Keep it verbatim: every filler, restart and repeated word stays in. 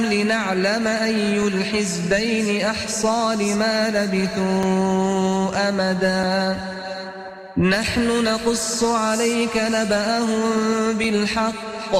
لنعلم أي الحزبين أحصى لما لبثوا أمدا نحن نقص عليك نبأهم بالحق